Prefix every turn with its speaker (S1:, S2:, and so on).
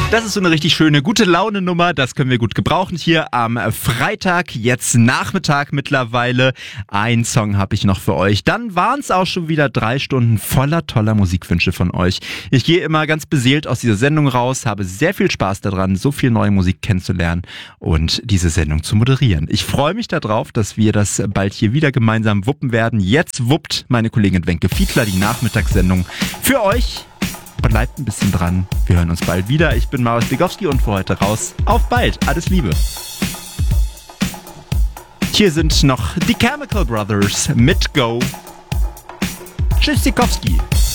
S1: Das ist so eine richtig schöne Gute-Laune-Nummer, das können wir gut gebrauchen hier am Freitag, jetzt Nachmittag mittlerweile. Ein Song habe ich noch für euch. Dann waren es auch schon wieder 3 Stunden voller toller Musikwünsche von euch. Ich gehe immer ganz beseelt aus dieser Sendung raus, habe sehr viel Spaß daran, so viel neue Musik kennenzulernen und diese Sendung zu moderieren. Ich freue mich darauf, dass wir das bald hier wieder gemeinsam wuppen werden. Jetzt wuppt meine Kollegin Wenke Fiedler die Nachmittagssendung für euch. Bleibt ein bisschen dran. Wir hören uns bald wieder. Ich bin Marius Bigowski und für heute raus. Auf bald. Alles Liebe. Hier sind noch die Chemical Brothers mit Go. Tschüssikowski.